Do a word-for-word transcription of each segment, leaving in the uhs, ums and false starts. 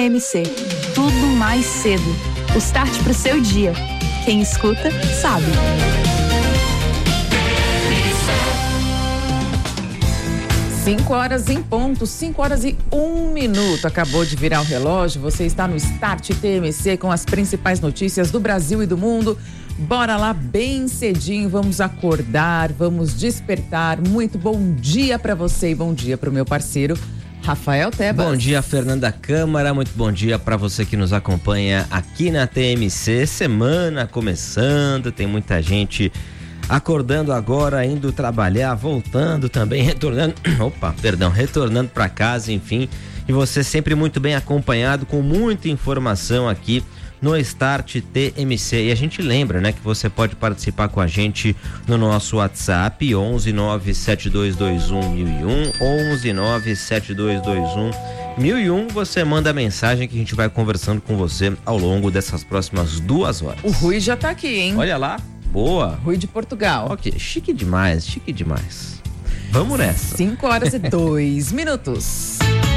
M C, tudo mais cedo. O start pro seu dia. Quem escuta, sabe. Cinco horas em ponto, cinco horas e um minuto. Acabou de virar o relógio. Você está no Start T M C com as principais notícias do Brasil e do mundo. Bora lá bem cedinho, vamos acordar, vamos despertar. Muito bom dia para você e bom dia para o meu parceiro Rafael Tebas. Bom dia, Fernanda Câmara. Muito bom dia para você que nos acompanha aqui na T M C. Semana começando, tem muita gente acordando agora, indo trabalhar, voltando também, retornando, opa, perdão, retornando para casa, enfim. E você sempre muito bem acompanhado, com muita informação aqui no Start T M C. E a gente lembra, né, que você pode participar com a gente no nosso WhatsApp onze nove sete dois dois um mil e um, onze nove sete dois dois um mil e um. Você manda a mensagem que a gente vai conversando com você ao longo dessas próximas duas horas. O Rui já tá aqui, hein? Olha lá, boa. Rui de Portugal. Ok, chique demais, chique demais. Vamos nessa. cinco horas e dois minutos.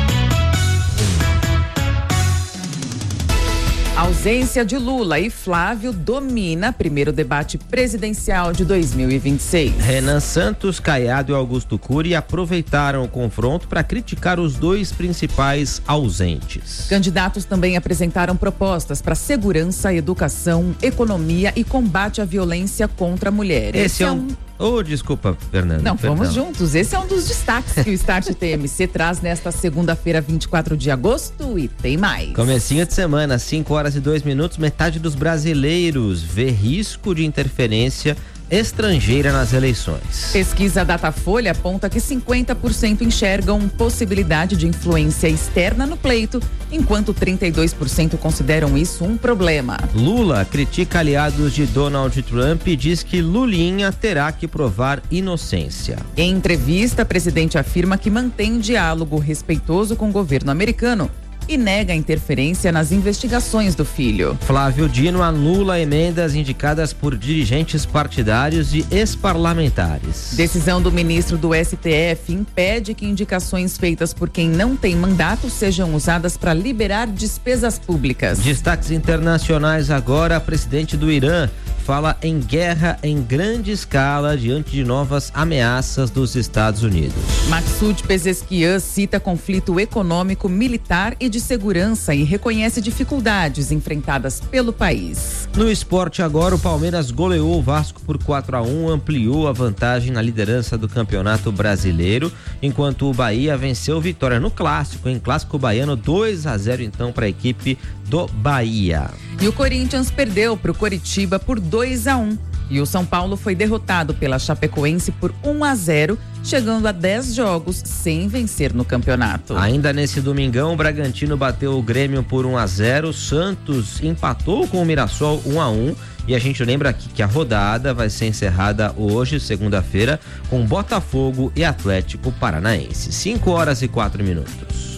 A ausência de Lula e Flávio domina primeiro debate presidencial de dois mil e vinte e seis. Renan Santos, Caiado e Augusto Cury aproveitaram o confronto para criticar os dois principais ausentes. Candidatos também apresentaram propostas para segurança, educação, economia e combate à violência contra a mulher. Esse, Esse é um... Oh, desculpa, Fernanda. Não, perdão. Vamos juntos. Esse é um dos destaques que o Start T M C traz nesta segunda-feira, vinte e quatro de agosto, e tem mais. Comecinho de semana, cinco horas e dois minutos, metade dos brasileiros vê risco de interferência estrangeira nas eleições. Pesquisa Datafolha aponta que cinquenta por cento enxergam possibilidade de influência externa no pleito, enquanto trinta e dois por cento consideram isso um problema. Lula critica aliados de Donald Trump e diz que Lulinha terá que provar inocência. Em entrevista, o presidente afirma que mantém diálogo respeitoso com o governo americano e nega a interferência nas investigações do filho. Flávio Dino anula emendas indicadas por dirigentes partidários e ex-parlamentares. Decisão do ministro do S T F impede que indicações feitas por quem não tem mandato sejam usadas para liberar despesas públicas. Destaques internacionais agora. Presidente do Irã fala em guerra em grande escala diante de novas ameaças dos Estados Unidos. Maksud Pezeshkian cita conflito econômico, militar e de segurança e reconhece dificuldades enfrentadas pelo país. No esporte agora, o Palmeiras goleou o Vasco por quatro a um, ampliou a vantagem na liderança do Campeonato Brasileiro, enquanto o Bahia venceu Vitória no clássico, em clássico baiano, dois a zero então para a equipe do Bahia. E o Corinthians perdeu para o Coritiba por dois a um. E o São Paulo foi derrotado pela Chapecoense por um a zero, chegando a dez jogos sem vencer no campeonato. Ainda nesse domingão, o Bragantino bateu o Grêmio por um a zero, Santos empatou com o Mirassol um a um, e a gente lembra aqui que a rodada vai ser encerrada hoje, segunda-feira, com Botafogo e Atlético Paranaense. cinco horas e quatro minutos.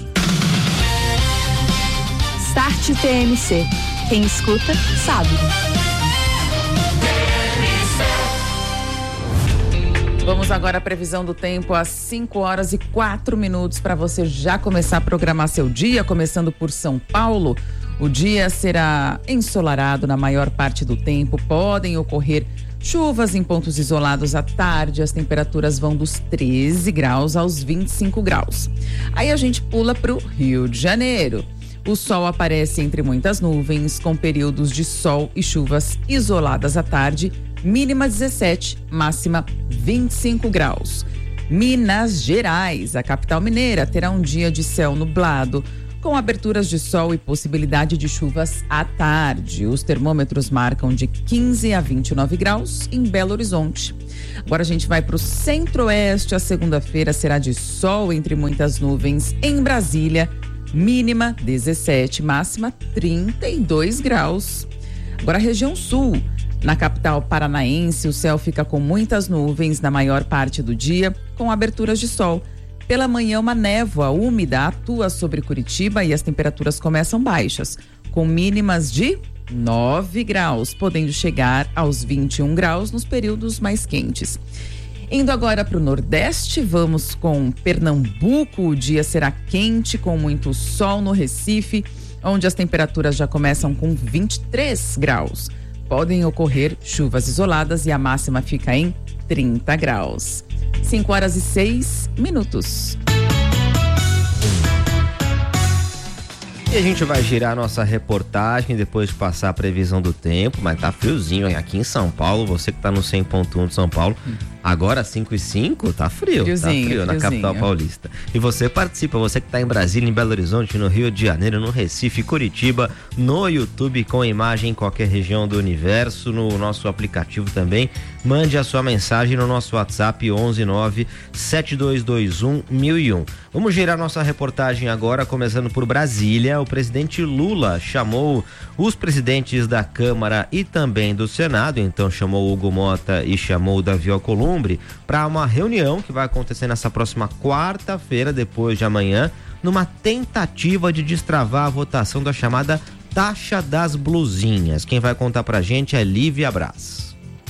Start T M C. Quem escuta, sabe. Vamos agora à previsão do tempo às cinco horas e quatro minutos para você já começar a programar seu dia, começando por São Paulo. O dia será ensolarado na maior parte do tempo, podem ocorrer chuvas em pontos isolados à tarde, as temperaturas vão dos treze graus aos vinte e cinco graus. Aí a gente pula para o Rio de Janeiro. O sol aparece entre muitas nuvens, com períodos de sol e chuvas isoladas à tarde, mínima dezessete, máxima vinte e cinco graus. Minas Gerais, a capital mineira, terá um dia de céu nublado, com aberturas de sol e possibilidade de chuvas à tarde. Os termômetros marcam de quinze a vinte e nove graus em Belo Horizonte. Agora a gente vai para o centro-oeste. A segunda-feira será de sol entre muitas nuvens em Brasília, mínima dezessete, máxima trinta e dois graus. Agora a região sul. Na capital paranaense, o céu fica com muitas nuvens na maior parte do dia, com aberturas de sol. Pela manhã, uma névoa úmida atua sobre Curitiba e as temperaturas começam baixas, com mínimas de nove graus, podendo chegar aos vinte e um graus nos períodos mais quentes. Indo agora para o Nordeste, vamos com Pernambuco. O dia será quente, com muito sol no Recife. onde as temperaturas já começam com vinte e três graus. Podem ocorrer chuvas isoladas e a máxima fica em trinta graus. cinco horas e seis minutos. E a gente vai girar a nossa reportagem depois de passar a previsão do tempo, mas tá friozinho aqui em São Paulo. Você que tá no cem ponto um de São Paulo, agora cinco e cinco, tá frio, friozinho, tá frio na friozinho. capital paulista. E você participa, você que tá em Brasília, em Belo Horizonte, no Rio de Janeiro, no Recife, Curitiba, no YouTube, com imagem em qualquer região do universo, no nosso aplicativo também. Mande a sua mensagem no nosso WhatsApp onze nove sete dois dois um mil e um. Vamos girar nossa reportagem agora, começando por Brasília. O presidente Lula chamou os presidentes da Câmara e também do Senado, então chamou Hugo Mota e chamou Davi Alcolumbre para uma reunião que vai acontecer nessa próxima quarta-feira, depois de amanhã, numa tentativa de destravar a votação da chamada taxa das blusinhas. Quem vai contar pra gente é Lívia Braz.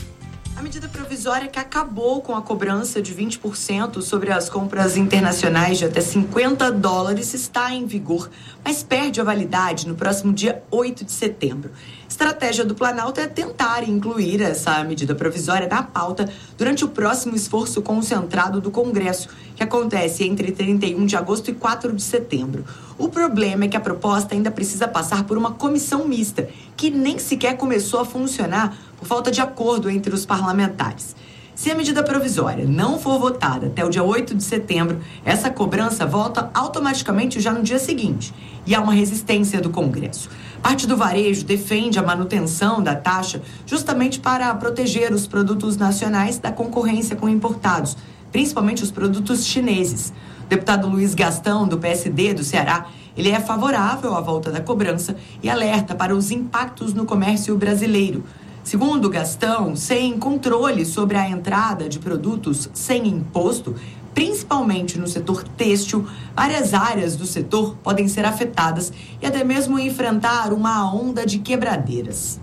A medida provisória que acabou com a cobrança de vinte por cento sobre as compras internacionais de até cinquenta dólares está em vigor, mas perde a validade no próximo dia oito de setembro. Estratégia do Planalto é tentar incluir essa medida provisória na pauta durante o próximo esforço concentrado do Congresso, que acontece entre trinta e um de agosto e quatro de setembro. O problema é que a proposta ainda precisa passar por uma comissão mista, que nem sequer começou a funcionar por falta de acordo entre os parlamentares. Se a medida provisória não for votada até o dia oito de setembro, essa cobrança volta automaticamente já no dia seguinte, e há uma resistência do Congresso. Parte do varejo defende a manutenção da taxa justamente para proteger os produtos nacionais da concorrência com importados, principalmente os produtos chineses. O deputado Luiz Gastão, do P S D do Ceará, ele é favorável à volta da cobrança e alerta para os impactos no comércio brasileiro. Segundo Gastão, sem controle sobre a entrada de produtos sem imposto, principalmente no setor têxtil, várias áreas do setor podem ser afetadas e até mesmo enfrentar uma onda de quebradeiras.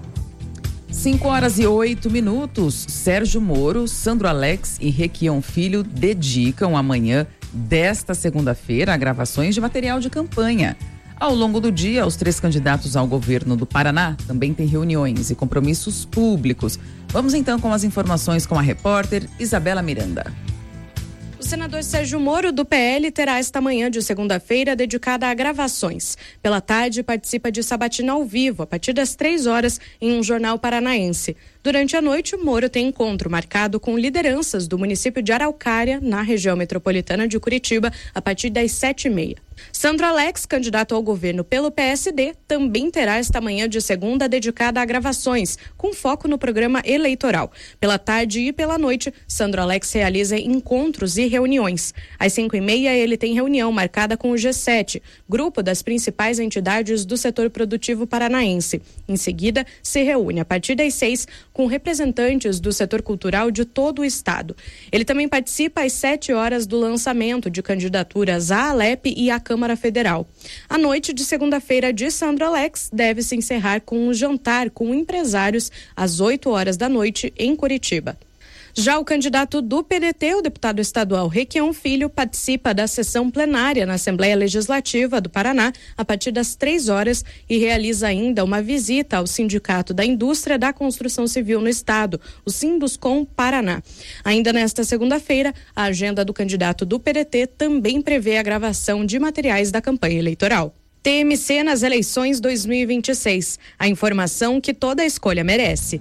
cinco horas e oito minutos. Sérgio Moro, Sandro Alex e Requião Filho dedicam amanhã desta segunda-feira a gravações de material de campanha. Ao longo do dia, os três candidatos ao governo do Paraná também têm reuniões e compromissos públicos. Vamos então com as informações com a repórter Isabela Miranda. O senador Sérgio Moro, do P L, terá esta manhã de segunda-feira dedicada a gravações. Pela tarde, participa de sabatina ao vivo, a partir das três horas, em um jornal paranaense. Durante a noite, Moro tem encontro marcado com lideranças do município de Araucária, na região metropolitana de Curitiba, a partir das sete e meia. Sandro Alex, candidato ao governo pelo P S D, também terá esta manhã de segunda dedicada a gravações, com foco no programa eleitoral. Pela tarde e pela noite, Sandro Alex realiza encontros e reuniões. Às cinco e meia, ele tem reunião marcada com o G sete, grupo das principais entidades do setor produtivo paranaense. Em seguida, se reúne a partir das seis com representantes do setor cultural de todo o estado. Ele também participa às sete horas do lançamento de candidaturas à Alep e à Câmara Federal. A noite de segunda-feira de Sandro Alex deve se encerrar com um jantar com empresários às oito horas da noite em Curitiba. Já o candidato do P D T, o deputado estadual Requião Filho, participa da sessão plenária na Assembleia Legislativa do Paraná a partir das três horas e realiza ainda uma visita ao Sindicato da Indústria da Construção Civil no estado, o Sinduscom Paraná. Ainda nesta segunda-feira, a agenda do candidato do P D T também prevê a gravação de materiais da campanha eleitoral. T M C nas eleições dois mil e vinte e seis. A informação que toda escolha merece.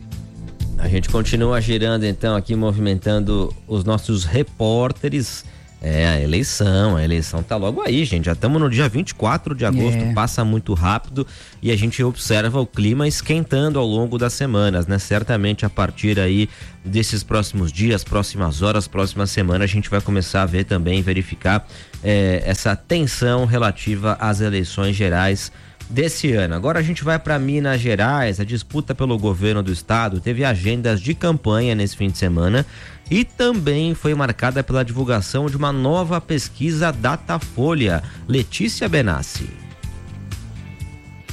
A gente continua girando então aqui, movimentando os nossos repórteres. É, a eleição, a eleição tá logo aí, gente. Já estamos no dia vinte e quatro de agosto, é. Passa muito rápido e a gente observa o clima esquentando ao longo das semanas, né? Certamente a partir aí desses próximos dias, próximas horas, próxima semana, a gente vai começar a ver também, verificar é, essa tensão relativa às eleições gerais desse ano. Agora a gente vai para Minas Gerais. A disputa pelo governo do estado teve agendas de campanha nesse fim de semana e também foi marcada pela divulgação de uma nova pesquisa Datafolha. Letícia Benassi.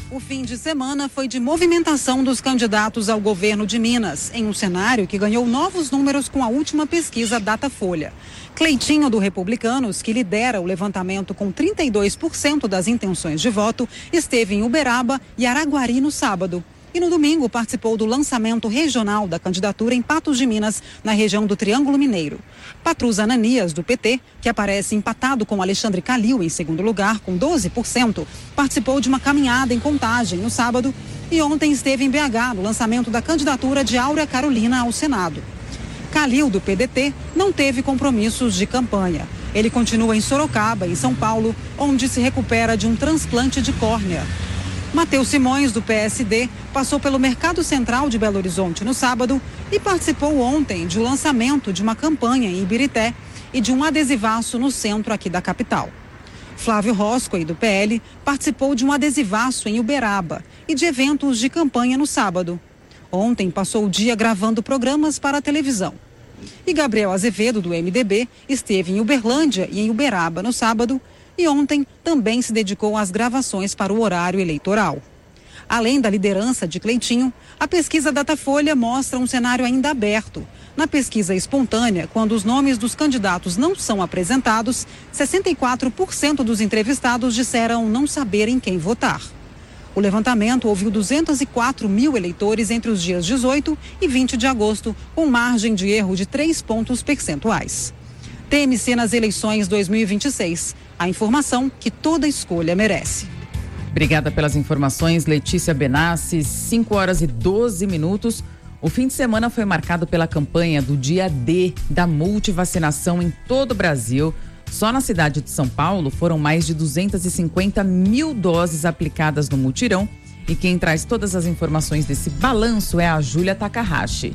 O fim de semana foi de movimentação dos candidatos ao governo de Minas, em um cenário que ganhou novos números com a última pesquisa Datafolha. Cleitinho, do Republicanos, que lidera o levantamento com trinta e dois por cento das intenções de voto, esteve em Uberaba e Araguari no sábado. E no domingo participou do lançamento regional da candidatura em Patos de Minas, na região do Triângulo Mineiro. Patrus Ananias, do P T, que aparece empatado com Alexandre Calil em segundo lugar, com doze por cento, participou de uma caminhada em Contagem no sábado e ontem esteve em B H no lançamento da candidatura de Áurea Carolina ao Senado. Calil, do P D T, não teve compromissos de campanha. Ele continua em Sorocaba, em São Paulo, onde se recupera de um transplante de córnea. Matheus Simões, do P S D, passou pelo Mercado Central de Belo Horizonte no sábado e participou ontem de lançamento de uma campanha em Ibirité e de um adesivaço no centro aqui da capital. Flávio Roscoe, do P L, participou de um adesivaço em Uberaba e de eventos de campanha no sábado. Ontem passou o dia gravando programas para a televisão. E Gabriel Azevedo, do M D B, esteve em Uberlândia e em Uberaba no sábado e ontem também se dedicou às gravações para o horário eleitoral. Além da liderança de Cleitinho, a pesquisa Datafolha mostra um cenário ainda aberto. Na pesquisa espontânea, quando os nomes dos candidatos não são apresentados, sessenta e quatro por cento dos entrevistados disseram não saber em quem votar. O levantamento ouviu duzentos e quatro mil eleitores entre os dias dezoito e vinte de agosto, com margem de erro de três pontos percentuais. T M C nas eleições dois mil e vinte e seis. A informação que toda escolha merece. Obrigada pelas informações, Letícia Benassi. cinco horas e doze minutos. O fim de semana foi marcado pela campanha do Dia D da multivacinação em todo o Brasil. Só na cidade de São Paulo foram mais de duzentas e cinquenta mil doses aplicadas no mutirão. E quem traz todas as informações desse balanço é a Júlia Takahashi.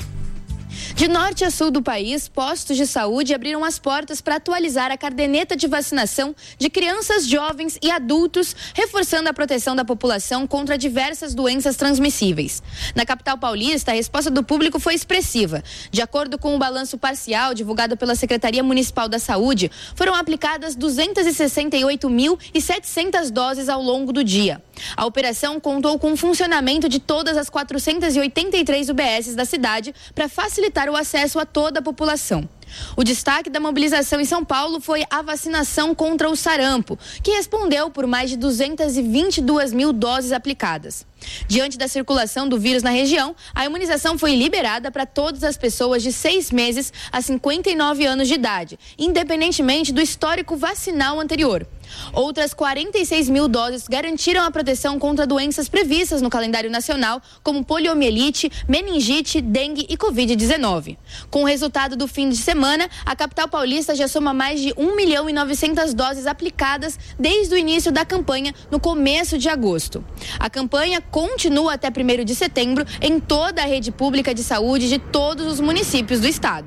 De norte a sul do país, postos de saúde abriram as portas para atualizar a caderneta de vacinação de crianças, jovens e adultos, reforçando a proteção da população contra diversas doenças transmissíveis. Na capital paulista, a resposta do público foi expressiva. De acordo com o balanço parcial divulgado pela Secretaria Municipal da Saúde, foram aplicadas duzentas e sessenta e oito mil e setecentas doses ao longo do dia. A operação contou com o funcionamento de todas as quatrocentas e oitenta e três U B Ss da cidade para facilitar o acesso a toda a população. O destaque da mobilização em São Paulo foi a vacinação contra o sarampo, que respondeu por mais de duzentas e vinte e duas mil doses aplicadas. Diante da circulação do vírus na região, a imunização foi liberada para todas as pessoas de seis meses a cinquenta e nove anos de idade, independentemente do histórico vacinal anterior. Outras quarenta e seis mil doses garantiram a proteção contra doenças previstas no calendário nacional, como poliomielite, meningite, dengue e covid dezenove. Com o resultado do fim de semana, a capital paulista já soma mais de um milhão e novecentas doses aplicadas desde o início da campanha, no começo de agosto. A campanha continua até primeiro de setembro em toda a rede pública de saúde de todos os municípios do estado.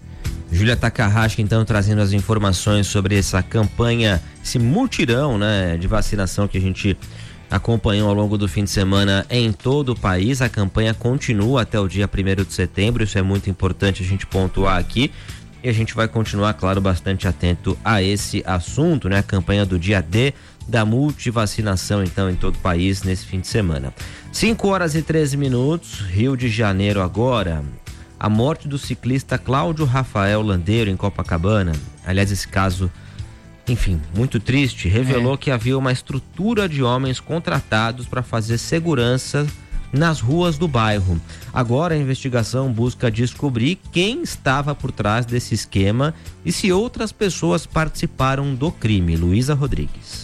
Júlia Takahashi, então, trazendo as informações sobre essa campanha, esse mutirão, né, de vacinação que a gente acompanhou ao longo do fim de semana em todo o país. A campanha continua até o dia primeiro de setembro, isso é muito importante a gente pontuar aqui. E a gente vai continuar, claro, bastante atento a esse assunto, né? A campanha do Dia D da multivacinação, então, em todo o país nesse fim de semana. cinco horas e treze minutos, Rio de Janeiro agora. A morte do ciclista Cláudio Rafael Landeiro em Copacabana, aliás, esse caso, enfim, muito triste, revelou é. que havia uma estrutura de homens contratados para fazer segurança nas ruas do bairro. Agora a investigação busca descobrir quem estava por trás desse esquema e se outras pessoas participaram do crime. Luísa Rodrigues.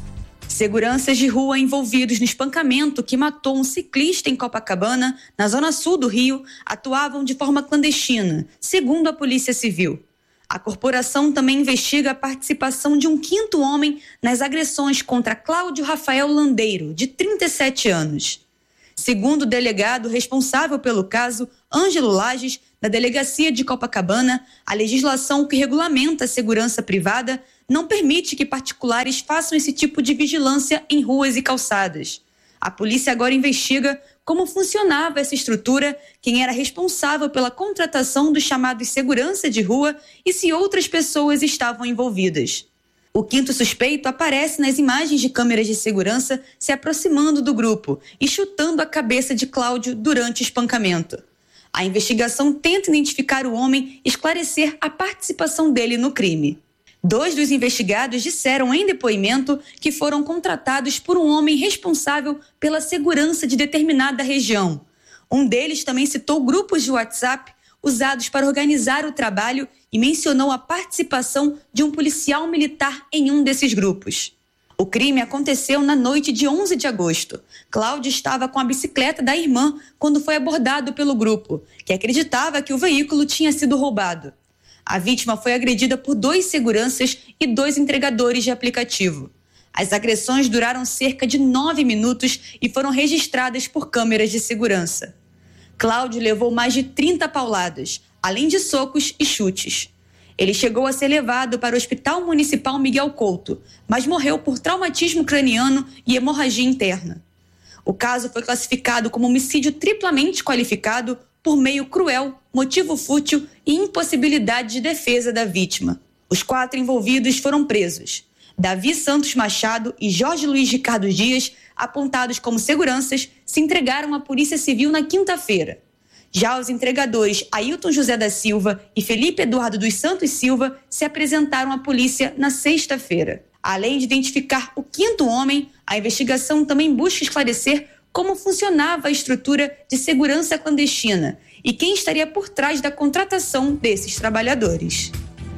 Seguranças de rua envolvidos no espancamento que matou um ciclista em Copacabana, na zona sul do Rio, atuavam de forma clandestina, segundo a Polícia Civil. A corporação também investiga a participação de um quinto homem nas agressões contra Cláudio Rafael Landeiro, de trinta e sete anos. Segundo o delegado responsável pelo caso, Ângelo Lages, da Delegacia de Copacabana, a legislação que regulamenta a segurança privada não permite que particulares façam esse tipo de vigilância em ruas e calçadas. A polícia agora investiga como funcionava essa estrutura, quem era responsável pela contratação dos chamados segurança de rua e se outras pessoas estavam envolvidas. O quinto suspeito aparece nas imagens de câmeras de segurança se aproximando do grupo e chutando a cabeça de Cláudio durante o espancamento. A investigação tenta identificar o homem e esclarecer a participação dele no crime. Dois dos investigados disseram em depoimento que foram contratados por um homem responsável pela segurança de determinada região. Um deles também citou grupos de WhatsApp usados para organizar o trabalho e mencionou a participação de um policial militar em um desses grupos. O crime aconteceu na noite de onze de agosto. Cláudio estava com a bicicleta da irmã quando foi abordado pelo grupo, que acreditava que o veículo tinha sido roubado. A vítima foi agredida por dois seguranças e dois entregadores de aplicativo. As agressões duraram cerca de nove minutos e foram registradas por câmeras de segurança. Cláudio levou mais de trinta pauladas, além de socos e chutes. Ele chegou a ser levado para o Hospital Municipal Miguel Couto, mas morreu por traumatismo craniano e hemorragia interna. O caso foi classificado como homicídio triplamente qualificado por meio cruel, motivo fútil e impossibilidade de defesa da vítima. Os quatro envolvidos foram presos. Davi Santos Machado e Jorge Luiz Ricardo Dias, apontados como seguranças, se entregaram à Polícia Civil na quinta-feira. Já os entregadores Ailton José da Silva e Felipe Eduardo dos Santos Silva se apresentaram à polícia na sexta-feira. Além de identificar o quinto homem, a investigação também busca esclarecer como funcionava a estrutura de segurança clandestina e quem estaria por trás da contratação desses trabalhadores.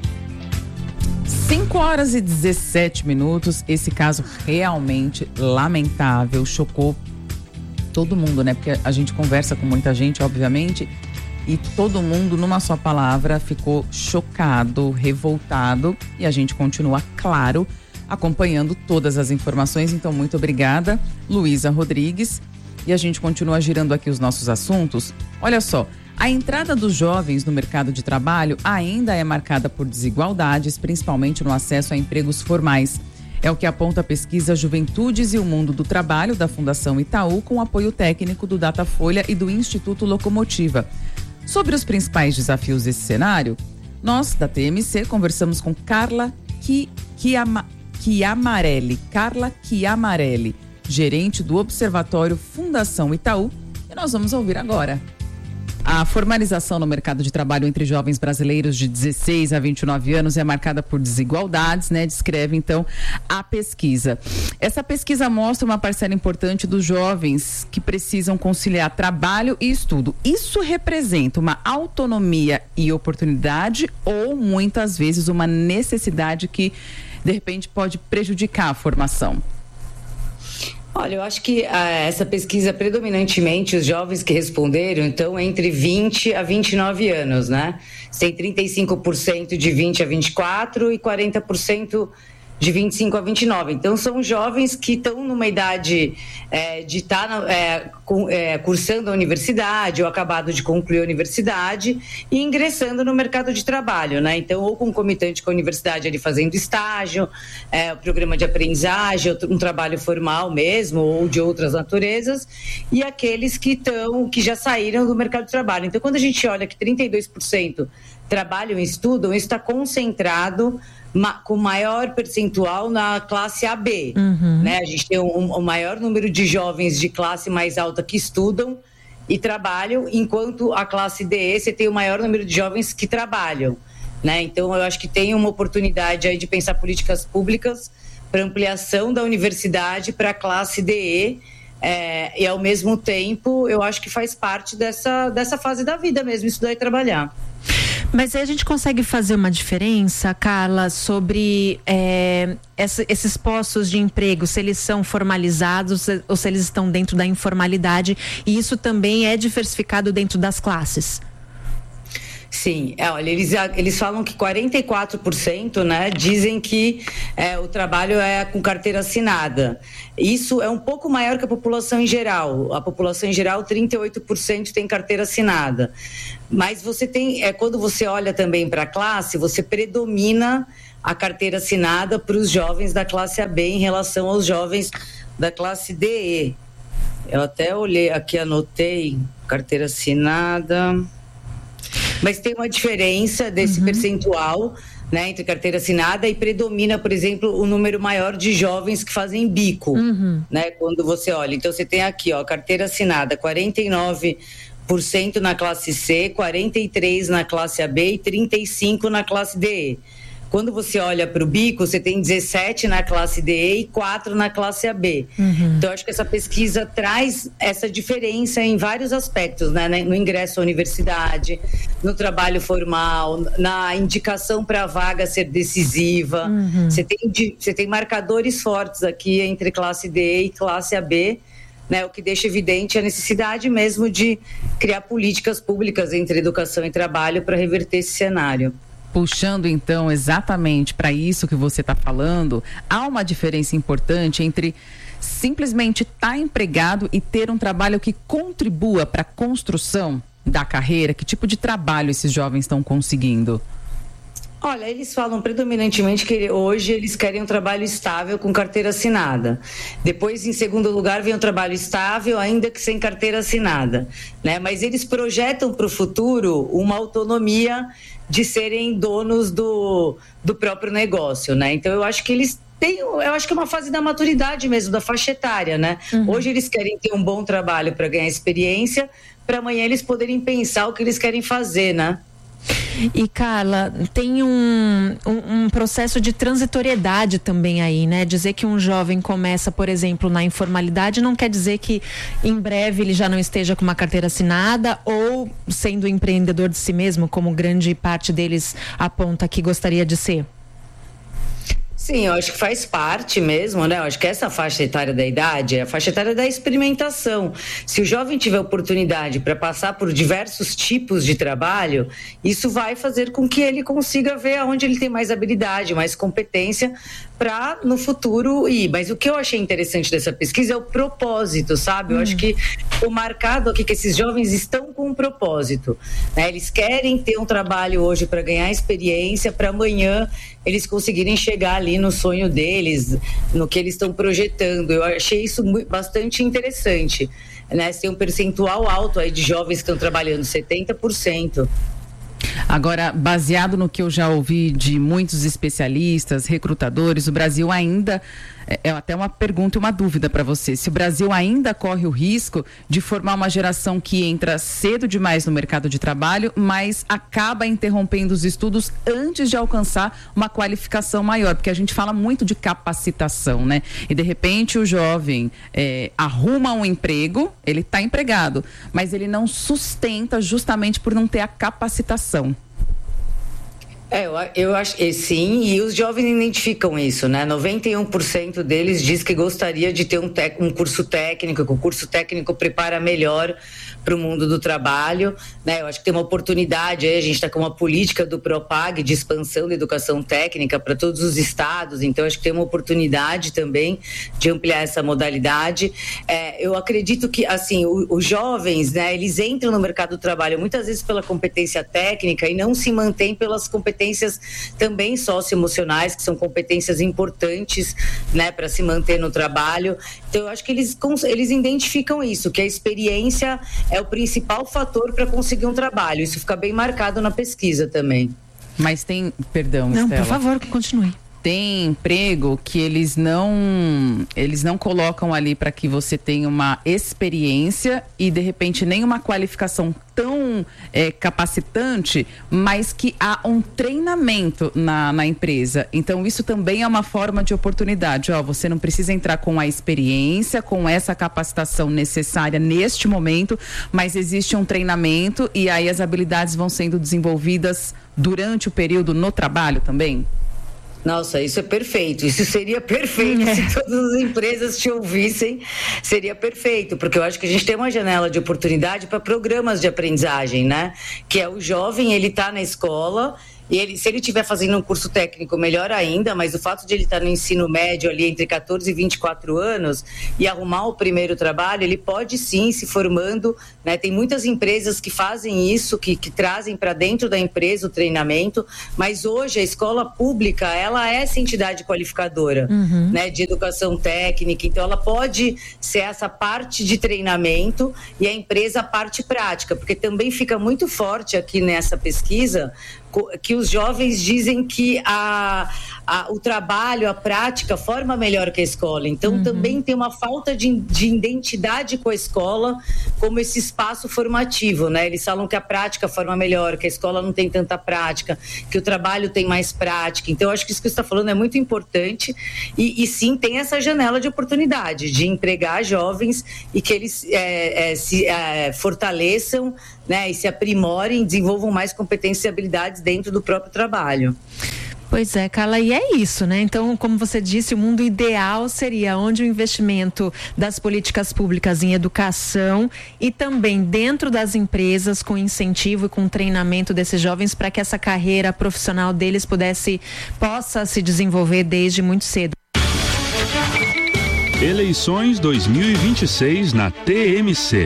cinco horas e dezessete minutos. Esse caso realmente lamentável, chocou todo mundo, né? Porque a gente conversa com muita gente, obviamente, e todo mundo, numa só palavra, ficou chocado, revoltado, e a gente continua, claro, acompanhando todas as informações. Então, muito obrigada, Luísa Rodrigues. E a gente continua girando aqui os nossos assuntos. Olha só, a entrada dos jovens no mercado de trabalho ainda é marcada por desigualdades, principalmente no acesso a empregos formais. É o que aponta a pesquisa Juventudes e o Mundo do Trabalho da Fundação Itaú, com apoio técnico do Datafolha e do Instituto Locomotiva. Sobre os principais desafios desse cenário, nós, da T M C, conversamos com Carla Chiamarelli, Carla Chiamarelli, gerente do Observatório Fundação Itaú, e nós vamos ouvir agora. A formalização no mercado de trabalho entre jovens brasileiros de dezesseis a vinte e nove anos é marcada por desigualdades, né? Descreve, então, a pesquisa. Essa pesquisa mostra uma parcela importante dos jovens que precisam conciliar trabalho e estudo. Isso representa uma autonomia e oportunidade ou, muitas vezes, uma necessidade que, de repente, pode prejudicar a formação? Olha, eu acho que ah, essa pesquisa, predominantemente, os jovens que responderam, então, entre vinte a vinte e nove anos, né? Tem trinta e cinco por cento de vinte a vinte e quatro e quarenta por cento de vinte e cinco a vinte e nove. Então, são jovens que estão numa idade é, de estar tá, é, é, cursando a universidade ou acabado de concluir a universidade e ingressando no mercado de trabalho, né? Então, ou concomitante com a universidade, ali fazendo estágio, é, programa de aprendizagem, um trabalho formal mesmo ou de outras naturezas, e aqueles que estão, que já saíram do mercado de trabalho. Então, quando a gente olha que trinta e dois por cento trabalham e estudam, isso está concentrado Ma, com maior percentual na classe A B, uhum. né? A gente tem um, um maior número de jovens de classe mais alta que estudam e trabalham, enquanto a classe D E você tem o maior número de jovens que trabalham, né? Então eu acho que tem uma oportunidade aí de pensar políticas públicas para ampliação da universidade para a classe D E, é, e ao mesmo tempo eu acho que faz parte dessa, dessa fase da vida mesmo, estudar e trabalhar. Mas aí a gente consegue fazer uma diferença, Carla, sobre é, essa, esses postos de emprego, se eles são formalizados ou se eles estão dentro da informalidade, e isso também é diversificado dentro das classes? Sim, é, olha, eles, eles falam que quarenta e quatro por cento, né, dizem que é, o trabalho é com carteira assinada. Isso é um pouco maior que a população em geral. A população em geral, trinta e oito por cento tem carteira assinada. Mas você tem, é, quando você olha também para a classe, você predomina a carteira assinada para os jovens da classe A B em relação aos jovens da classe D E. Eu até olhei aqui, anotei, carteira assinada... Mas tem uma diferença desse uhum. percentual né, entre carteira assinada e predomina, por exemplo, o número maior de jovens que fazem bico, uhum. né, quando você olha. Então, você tem aqui, ó, carteira assinada, quarenta e nove por cento na classe C, quarenta e três por cento na classe A B e trinta e cinco por cento na classe D E. Quando você olha para o bico, você tem dezessete na classe D E e quatro na classe A B. Uhum. Então, acho que essa pesquisa traz essa diferença em vários aspectos, né? No ingresso à universidade, no trabalho formal, na indicação para a vaga ser decisiva. Uhum. Você tem, você tem marcadores fortes aqui entre classe D E e classe A B, né, o que deixa evidente a necessidade mesmo de criar políticas públicas entre educação e trabalho para reverter esse cenário. Puxando então exatamente para isso que você está falando, há uma diferença importante entre simplesmente estar empregado e ter um trabalho que contribua para a construção da carreira. Que tipo de trabalho esses jovens estão conseguindo? Olha, eles falam predominantemente que hoje eles querem um trabalho estável com carteira assinada. Depois, em segundo lugar, vem um trabalho estável, ainda que sem carteira assinada, né? Mas eles projetam para o futuro uma autonomia de serem donos do, do próprio negócio, né? Então, eu acho que eles têm, eu acho que é uma fase da maturidade mesmo, da faixa etária, né? Uhum. Hoje eles querem ter um bom trabalho para ganhar experiência, para amanhã eles poderem pensar o que eles querem fazer, né? E Carla, tem um, um, um processo de transitoriedade também aí, né? Dizer que um jovem começa, por exemplo, na informalidade não quer dizer que em breve ele já não esteja com uma carteira assinada ou sendo empreendedor de si mesmo, como grande parte deles aponta que gostaria de ser. Sim, eu acho que faz parte mesmo, né? Eu acho que essa faixa etária da idade é a faixa etária da experimentação. Se o jovem tiver oportunidade para passar por diversos tipos de trabalho, isso vai fazer com que ele consiga ver aonde ele tem mais habilidade, mais competência para no futuro ir. Mas o que eu achei interessante dessa pesquisa é o propósito, sabe? Eu hum. acho que o marcado aqui que esses jovens estão com um propósito, né? Eles querem ter um trabalho hoje para ganhar experiência, para amanhã eles conseguirem chegar ali no sonho deles, no que eles estão projetando. Eu achei isso bastante interessante, né? Tem um percentual alto aí de jovens que estão trabalhando, setenta por cento. Agora, baseado no que eu já ouvi de muitos especialistas, recrutadores, o Brasil ainda, é, é até uma pergunta e uma dúvida para você, se o Brasil ainda corre o risco de formar uma geração que entra cedo demais no mercado de trabalho, mas acaba interrompendo os estudos antes de alcançar uma qualificação maior, porque a gente fala muito de capacitação, né? E de repente o jovem é, arruma um emprego, ele está empregado, mas ele não sustenta justamente por não ter a capacitação. É, eu, eu acho que sim, e os jovens identificam isso, né? noventa e um por cento deles diz que gostaria de ter um, tec, um curso técnico, que o curso técnico prepara melhor para o mundo do trabalho, né? Eu acho que tem uma oportunidade aí, a gente está com uma política do Propag de expansão da educação técnica para todos os estados, então acho que tem uma oportunidade também de ampliar essa modalidade. É, eu acredito que, assim, o, os jovens, né, eles entram no mercado do trabalho muitas vezes pela competência técnica e não se mantêm pelas competências também socioemocionais, que são competências importantes, né, para se manter no trabalho. Então eu acho que eles, eles identificam isso, que a experiência é o principal fator para conseguir um trabalho. Isso fica bem marcado na pesquisa também. Mas tem, perdão, Não, Estela. por favor, continue. Tem emprego que eles não eles não colocam ali para que você tenha uma experiência e de repente nem uma qualificação tão é, capacitante, mas que há um treinamento na, na empresa. Então isso também é uma forma de oportunidade. Ó, você não precisa entrar com a experiência, com essa capacitação necessária neste momento, mas existe um treinamento e aí as habilidades vão sendo desenvolvidas durante o período no trabalho também? Nossa, isso é perfeito, isso seria perfeito é. se todas as empresas te ouvissem, seria perfeito, porque eu acho que a gente tem uma janela de oportunidade para programas de aprendizagem, né? Que é o jovem, ele tá na escola e ele, se ele estiver fazendo um curso técnico, melhor ainda, mas o fato de ele estar no ensino médio ali entre catorze e vinte e quatro anos e arrumar o primeiro trabalho, ele pode sim se formando, né? Tem muitas empresas que fazem isso, que, que trazem para dentro da empresa o treinamento, mas hoje a escola pública, ela é essa entidade qualificadora, uhum. né? De educação técnica, então ela pode ser essa parte de treinamento e a empresa a parte prática, porque também fica muito forte aqui nessa pesquisa, que os jovens dizem que a, a, o trabalho, a prática forma melhor que a escola. Então, uhum. também tem uma falta de, de identidade com a escola como esse espaço formativo, né? Eles falam que a prática forma melhor, que a escola não tem tanta prática, que o trabalho tem mais prática. Então, eu acho que isso que você está falando é muito importante e, e sim, tem essa janela de oportunidade de empregar jovens e que eles é, é, se é, fortaleçam, né, e se aprimorem, desenvolvam mais competências e habilidades dentro do próprio trabalho. Pois é, Carla, e é isso, né? Então, como você disse, o mundo ideal seria onde o investimento das políticas públicas em educação e também dentro das empresas, com incentivo e com treinamento desses jovens para que essa carreira profissional deles pudesse, possa se desenvolver desde muito cedo. Eleições dois mil e vinte e seis na T M C.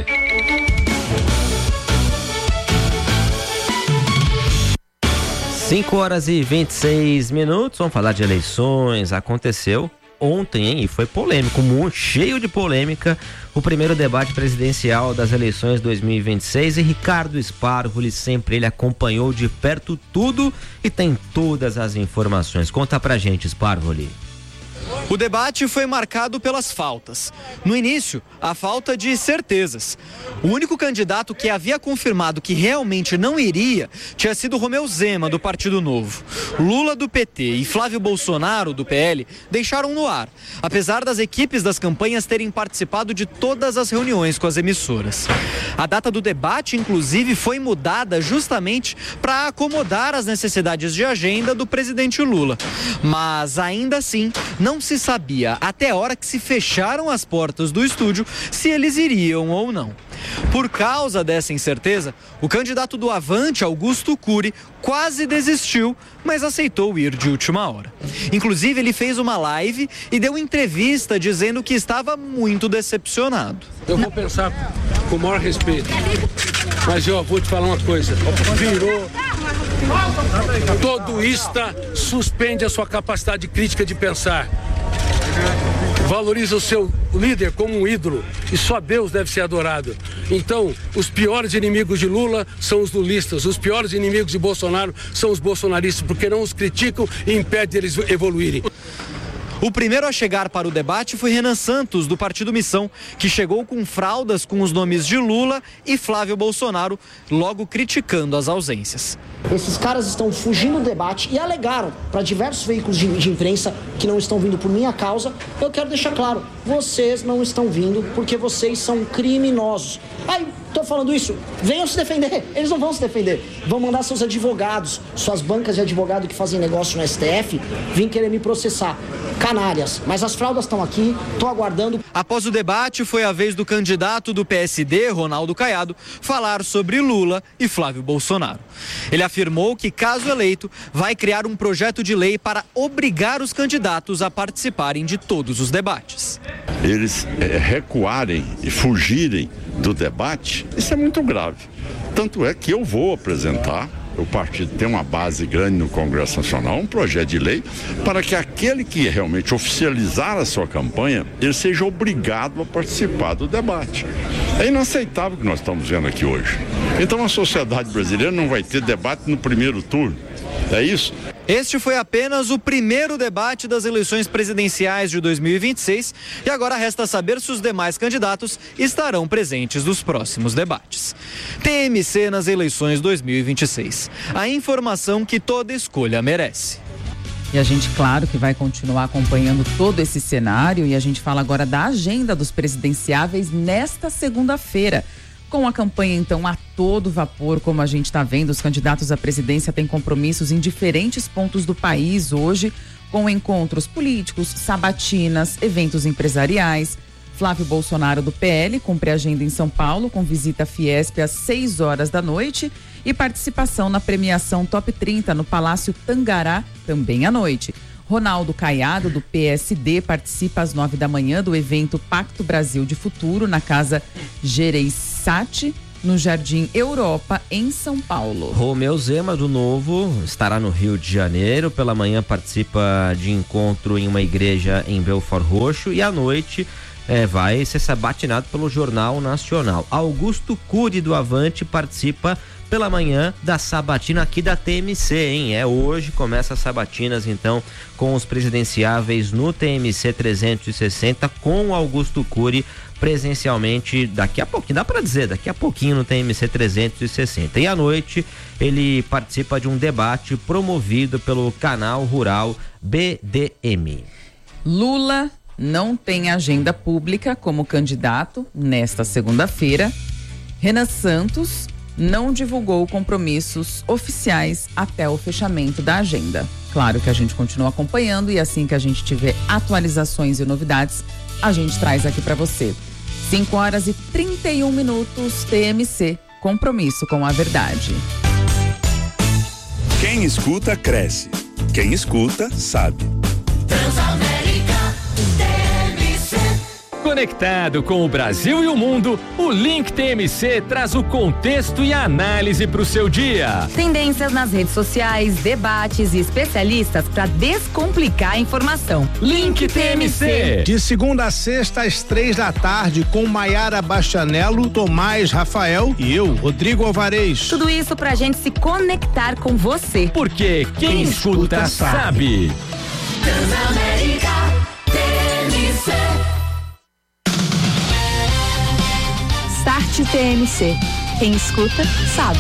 cinco horas e vinte e seis minutos, vamos falar de eleições. Aconteceu ontem, hein? E foi polêmico, muito cheio de polêmica, o primeiro debate presidencial das eleições dois mil e vinte e seis. E Ricardo Sparvoli, sempre ele acompanhou de perto tudo e tem todas as informações. Conta pra gente, Sparvoli. O debate foi marcado pelas faltas. No início, a falta de certezas. O único candidato que havia confirmado que realmente não iria tinha sido Romeu Zema, do Partido Novo. Lula, do P T, e Flávio Bolsonaro, do P L, deixaram no ar, apesar das equipes das campanhas terem participado de todas as reuniões com as emissoras. A data do debate, inclusive, foi mudada justamente para acomodar as necessidades de agenda do presidente Lula. Mas, ainda assim, não se sabia, até a hora que se fecharam as portas do estúdio, se eles iriam ou não. Por causa dessa incerteza, o candidato do Avante, Augusto Cury, quase desistiu, mas aceitou ir de última hora. Inclusive, ele fez uma live e deu entrevista dizendo que estava muito decepcionado. Eu vou pensar com o maior respeito, mas eu vou te falar uma coisa, virou... Todoista suspende a sua capacidade crítica de pensar. Valoriza o seu líder como um ídolo e só Deus deve ser adorado. Então, os piores inimigos de Lula são os lulistas, os piores inimigos de Bolsonaro são os bolsonaristas, porque não os criticam e impedem eles evoluírem. O primeiro a chegar para o debate foi Renan Santos, do Partido Missão, que chegou com fraldas com os nomes de Lula e Flávio Bolsonaro, logo criticando as ausências. Esses caras estão fugindo do debate e alegaram para diversos veículos de, de imprensa que não estão vindo por minha causa. Eu quero deixar claro, vocês não estão vindo porque vocês são criminosos. Ai, tô falando isso, venham se defender. Eles não vão se defender, vão mandar seus advogados, suas bancas de advogado que fazem negócio no S T F, vir querer me processar. Canárias, mas as fraldas estão aqui, tô aguardando. Após o debate, foi a vez do candidato do P S D, Ronaldo Caiado, falar sobre Lula e Flávio Bolsonaro. Ele afirmou que, caso eleito, vai criar um projeto de lei para obrigar os candidatos a participarem de todos os debates. Eles é, recuarem e fugirem do debate, isso é muito grave. Tanto é que eu vou apresentar, o partido tem uma base grande no Congresso Nacional, um projeto de lei para que aquele que realmente oficializar a sua campanha, ele seja obrigado a participar do debate. É inaceitável o que nós estamos vendo aqui hoje. Então a sociedade brasileira não vai ter debate no primeiro turno. É isso? Este foi apenas o primeiro debate das eleições presidenciais de dois mil e vinte e seis e agora resta saber se os demais candidatos estarão presentes nos próximos debates. T M C nas eleições dois mil e vinte e seis. A informação que toda escolha merece. E a gente, claro, que vai continuar acompanhando todo esse cenário e a gente fala agora da agenda dos presidenciáveis nesta segunda-feira. Com a campanha, então, a todo vapor, como a gente está vendo, os candidatos à presidência têm compromissos em diferentes pontos do país hoje, com encontros políticos, sabatinas, eventos empresariais. Flávio Bolsonaro, do P L, cumpre a agenda em São Paulo, com visita à Fiesp às seis horas da noite e participação na premiação Top trinta no Palácio Tangará, também à noite. Ronaldo Caiado, do P S D, participa às nove da manhã do evento Pacto Brasil de Futuro, na Casa Gereissati, no Jardim Europa, em São Paulo. Romeu Zema, do Novo, estará no Rio de Janeiro. Pela manhã participa de encontro em uma igreja em Belford Roxo e à noite é, vai ser sabatinado pelo Jornal Nacional. Augusto Cury do Avante participa pela manhã da sabatina aqui da T M C, hein? É hoje, começa as sabatinas então com os presidenciáveis no T M C trezentos e sessenta com o Augusto Cury presencialmente daqui a pouquinho, dá pra dizer, daqui a pouquinho no T M C trezentos e sessenta. E à noite ele participa de um debate promovido pelo Canal Rural B D M. Lula não tem agenda pública como candidato nesta segunda-feira. Renan Santos não divulgou compromissos oficiais até o fechamento da agenda. Claro que a gente continua acompanhando e assim que a gente tiver atualizações e novidades, a gente traz aqui para você. cinco horas e trinta e um minutos, T M C, compromisso com a verdade. Quem escuta, cresce. Quem escuta, sabe. Transamérica, T M C. Conectado com o Brasil e o mundo, o Link T M C traz o contexto e a análise para o seu dia. Tendências nas redes sociais, debates e especialistas para descomplicar a informação. Link T M C. De segunda a sexta às três da tarde com Maiara Bastianello, Tomás Rafael e eu, Rodrigo Alvarez. Tudo isso para a gente se conectar com você. Porque quem, quem escuta, escuta sabe. Transamérica T M C. Start T M C. Quem escuta, sabe.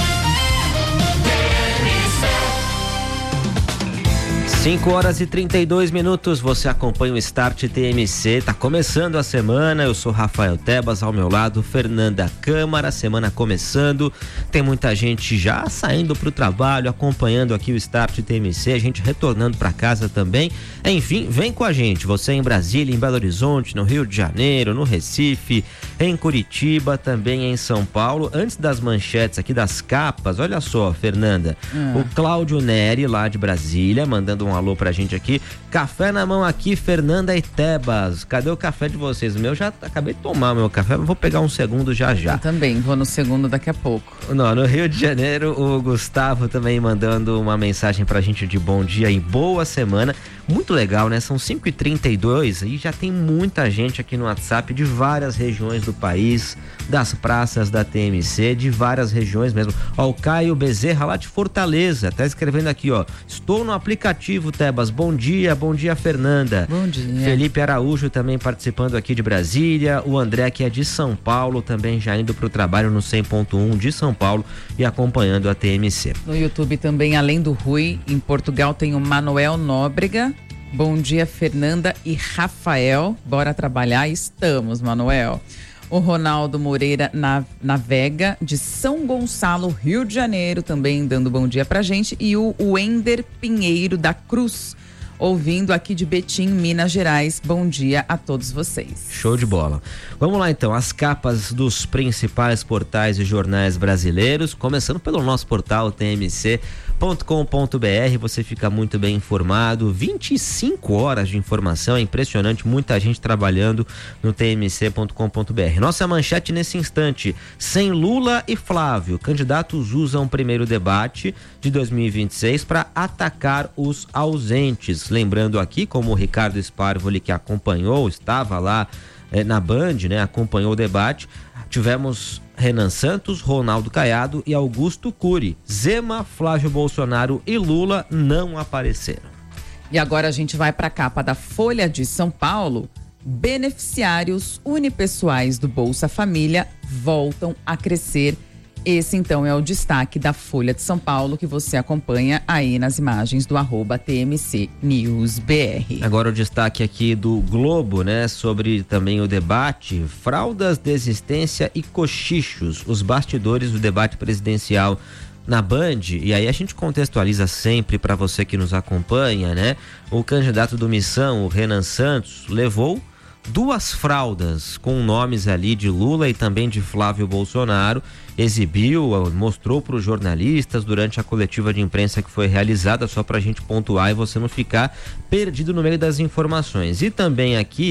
cinco horas e trinta e dois minutos, você acompanha o Start T M C, tá começando a semana, eu sou Rafael Tebas, ao meu lado Fernanda Câmara, semana começando, tem muita gente já saindo pro trabalho, acompanhando aqui o Start T M C, a gente retornando para casa também, enfim, vem com a gente, você em Brasília, em Belo Horizonte, no Rio de Janeiro, no Recife, em Curitiba, também em São Paulo. Antes das manchetes aqui, das capas, olha só, Fernanda, hum. o Cláudio Neri, lá de Brasília, mandando um alô pra gente aqui. Café na mão aqui, Fernanda e Tebas. Cadê o café de vocês? O meu já acabei de tomar meu café, vou pegar um segundo já já. Eu também, vou no segundo daqui a pouco. Não, no Rio de Janeiro, o Gustavo também mandando uma mensagem pra gente de bom dia e boa semana. Muito legal, né? São cinco e trinta e dois e já tem muita gente aqui no WhatsApp de várias regiões do país, das praças da T M C, de várias regiões mesmo. Ó, o Caio Bezerra lá de Fortaleza, tá escrevendo aqui, ó. Estou no aplicativo, Tebas. Bom dia, bom dia, Fernanda. Bom dia. Felipe Araújo também participando aqui de Brasília. O André, que é de São Paulo, também já indo pro trabalho no cem ponto um de São Paulo e acompanhando a T M C. No YouTube também, além do Rui, em Portugal tem o Manuel Nóbrega. Bom dia, Fernanda e Rafael. Bora trabalhar? Estamos, Manuel. O Ronaldo Moreira na, Navega, de São Gonçalo, Rio de Janeiro, também dando bom dia pra gente. E o Wender Pinheiro da Cruz, ouvindo aqui de Betim, Minas Gerais. Bom dia a todos vocês. Show de bola. Vamos lá então, as capas dos principais portais e jornais brasileiros, começando pelo nosso portal T M C ponto com ponto b r, você fica muito bem informado, vinte e cinco horas de informação, é impressionante, muita gente trabalhando no T M C ponto com ponto b r. Nossa manchete nesse instante: sem Lula e Flávio, candidatos usam o primeiro debate de dois mil e vinte e seis para atacar os ausentes. Lembrando aqui, como o Ricardo Sparvoli, que acompanhou, estava lá eh, na Band, né, acompanhou o debate, tivemos Renan Santos, Ronaldo Caiado e Augusto Cury. Zema, Flávio Bolsonaro e Lula não apareceram. E agora a gente vai para a capa da Folha de São Paulo. Beneficiários unipessoais do Bolsa Família voltam a crescer. Esse, então, é o destaque da Folha de São Paulo, que você acompanha aí nas imagens do arroba T M C News B R. Agora o destaque aqui do Globo, né? Sobre também o debate, fraldas, desistência e cochichos, os bastidores do debate presidencial na Band. E aí a gente contextualiza sempre para você que nos acompanha, né? O candidato do Missão, o Renan Santos, levou duas fraldas com nomes ali de Lula e também de Flávio Bolsonaro, exibiu, mostrou para os jornalistas durante a coletiva de imprensa que foi realizada, só para a gente pontuar e você não ficar perdido no meio das informações. E também aqui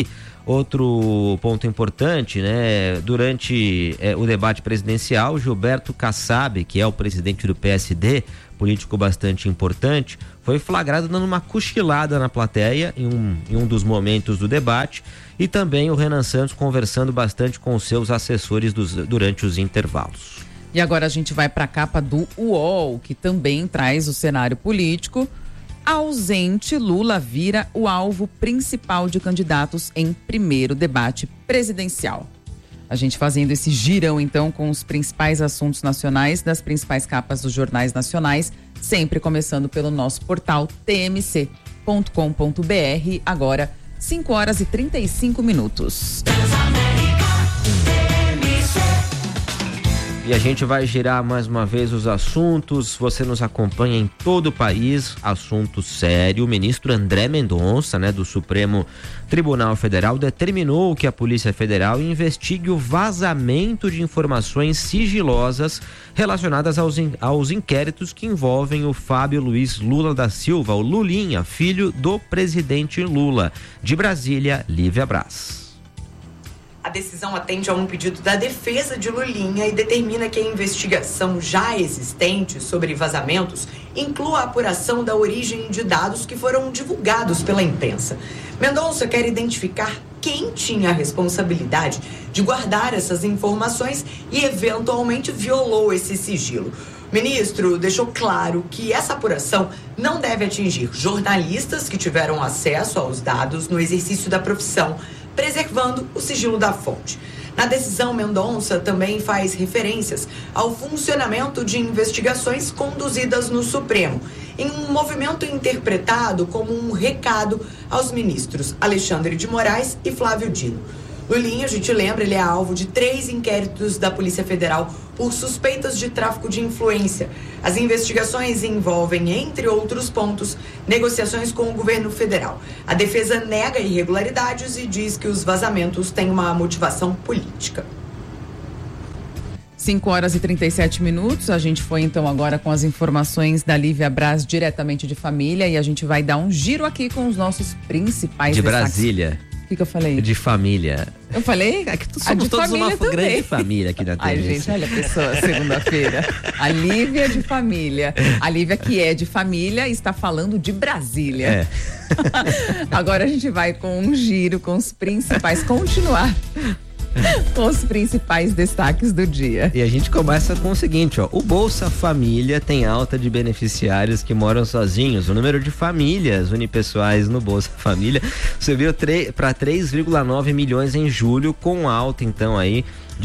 Outro ponto importante, né? Durante é, o debate presidencial, Gilberto Kassab, que é o presidente do P S D, político bastante importante, foi flagrado dando uma cochilada na plateia em um, em um dos momentos do debate, e também o Renan Santos conversando bastante com os seus assessores dos, durante os intervalos. E agora a gente vai para a capa do U O L, que também traz o cenário político. Ausente, Lula vira o alvo principal de candidatos em primeiro debate presidencial. A gente fazendo esse girão, então, com os principais assuntos nacionais das principais capas dos jornais nacionais, sempre começando pelo nosso portal t m c ponto com ponto b r. Agora, cinco horas e trinta e cinco minutos. E a gente vai girar mais uma vez os assuntos. Você nos acompanha em todo o país. Assunto sério. O ministro André Mendonça, né, do Supremo Tribunal Federal, determinou que a Polícia Federal investigue o vazamento de informações sigilosas relacionadas aos, in- aos inquéritos que envolvem o Fábio Luiz Lula da Silva, o Lulinha, filho do presidente Lula. De Brasília, Lívia Braz. A decisão atende a um pedido da defesa de Lulinha e determina que a investigação já existente sobre vazamentos inclua a apuração da origem de dados que foram divulgados pela imprensa. Mendonça quer identificar quem tinha a responsabilidade de guardar essas informações e eventualmente violou esse sigilo. O ministro deixou claro que essa apuração não deve atingir jornalistas que tiveram acesso aos dados no exercício da profissão, preservando o sigilo da fonte. Na decisão, Mendonça também faz referências ao funcionamento de investigações conduzidas no Supremo, em um movimento interpretado como um recado aos ministros Alexandre de Moraes e Flávio Dino. Lulinha, a gente lembra, ele é alvo de três inquéritos da Polícia Federal por suspeitas de tráfico de influência. As investigações envolvem, entre outros pontos, negociações com o governo federal. A defesa nega irregularidades e diz que os vazamentos têm uma motivação política. cinco horas e trinta e sete minutos. A gente foi então agora com as informações da Lívia Braz, diretamente de família, e a gente vai dar um giro aqui com os nossos principais De destaques. Brasília. O que, que eu falei? De família. Eu falei? É que tu, Ah, somos de todos uma família grande também. família aqui na T V. Ai, gente, olha a pessoa, segunda-feira. A Lívia de família. A Lívia, que é de família, está falando de Brasília. É. Agora a gente vai com um giro com os principais. Continuar com os principais destaques do dia. E a gente começa com o seguinte, ó. O Bolsa Família tem alta de beneficiários que moram sozinhos. O número de famílias unipessoais no Bolsa Família subiu para três vírgula nove milhões em julho, com alta então aí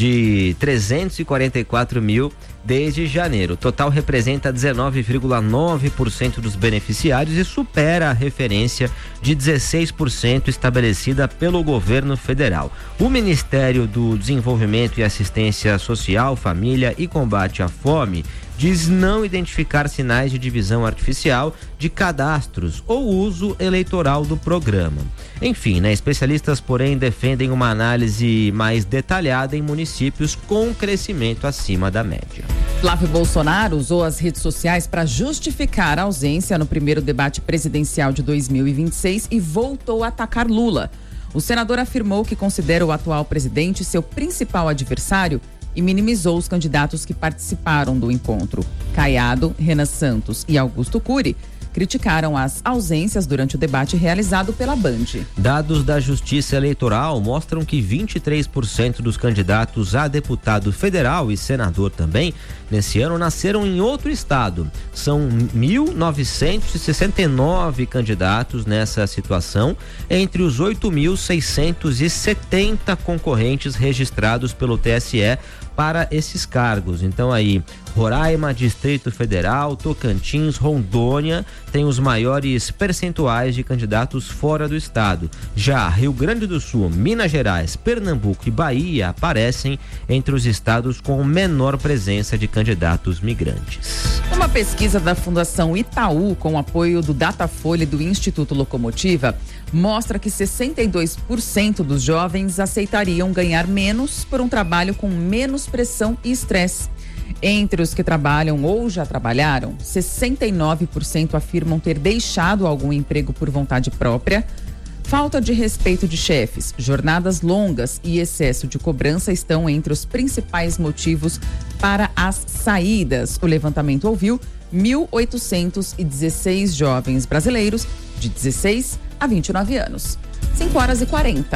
de trezentos e quarenta e quatro mil desde janeiro. O total representa dezenove vírgula nove por cento dos beneficiários e supera a referência de dezesseis por cento estabelecida pelo governo federal. O Ministério do Desenvolvimento e Assistência Social, Família e Combate à Fome diz não identificar sinais de divisão artificial de cadastros ou uso eleitoral do programa. Enfim, né, especialistas, porém, defendem uma análise mais detalhada em municípios com crescimento acima da média. Flávio Bolsonaro usou as redes sociais para justificar a ausência no primeiro debate presidencial de dois mil e vinte e seis e voltou a atacar Lula. O senador afirmou que considera o atual presidente seu principal adversário e minimizou os candidatos que participaram do encontro. Caiado, Renan Santos e Augusto Cury criticaram as ausências durante o debate realizado pela Band. Dados da Justiça Eleitoral mostram que vinte e três por cento dos candidatos a deputado federal e senador também nesse ano nasceram em outro estado. São mil novecentos e sessenta e nove candidatos nessa situação, entre os oito mil seiscentos e setenta concorrentes registrados pelo T S E para esses cargos. Então aí, Roraima, Distrito Federal, Tocantins, Rondônia tem os maiores percentuais de candidatos fora do estado. Já Rio Grande do Sul, Minas Gerais, Pernambuco e Bahia aparecem entre os estados com menor presença de candidatos migrantes. Uma pesquisa da Fundação Itaú, com o apoio do Datafolha e do Instituto Locomotiva, mostra que sessenta e dois por cento dos jovens aceitariam ganhar menos por um trabalho com menos pressão e estresse. Entre os que trabalham ou já trabalharam, sessenta e nove por cento afirmam ter deixado algum emprego por vontade própria. Falta de respeito de chefes, jornadas longas e excesso de cobrança estão entre os principais motivos para as saídas. O levantamento ouviu mil oitocentos e dezesseis jovens brasileiros de dezesseis a vinte e nove anos. cinco horas e quarenta.